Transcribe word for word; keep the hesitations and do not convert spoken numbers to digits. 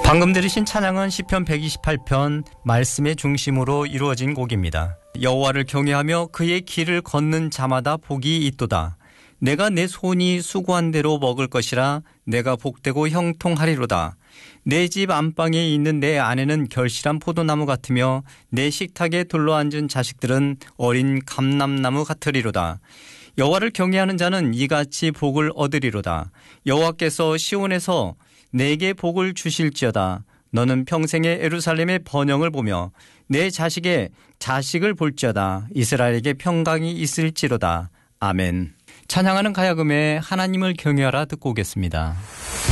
방금 들으신 찬양은 시편 백이십팔 편 말씀의 중심으로 이루어진 곡입니다. 여호와를 경외하며 그의 길을 걷는 자마다 복이 있도다. 내가 내 손이 수고한 대로 먹을 것이라. 내가 복되고 형통하리로다. 내 집 안방에 있는 내 아내는 결실한 포도나무 같으며 내 식탁에 둘러앉은 자식들은 어린 감람나무 같으리로다. 여호와를 경외하는 자는 이같이 복을 얻으리로다. 여호와께서 시온에서 내게 복을 주실지어다. 너는 평생에 예루살렘의 번영을 보며 내 자식의 자식을 볼지어다. 이스라엘에게 평강이 있을지로다. 아멘. 찬양하는 가야금의 하나님을 경외하라 듣고 오겠습니다.